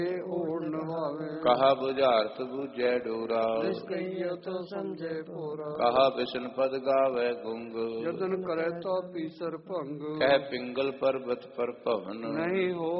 ਓੜ ਨਹਾਵੇ। ਕਹਾ ਬੁਝਾਰਤ ਬੂਝੈ ਡੋਰਾ, ਜਿਸ ਕਹੀਏ ਤੋ ਸਮਝੇ ਪੂਰਾ। ਕਹਾ ਬਿਸ਼ਨ ਪਦ ਗਾਵੇ ਗੁੰਗ, ਜਦਨ ਕਰੇ ਤੋ ਪੀਸਰ ਭੰਗ। ਕਹਿ ਪਿੰਗਲ ਪਰਬਤ ਪਰ ਭਵਨ, ਨਹੀਂ ਹੋ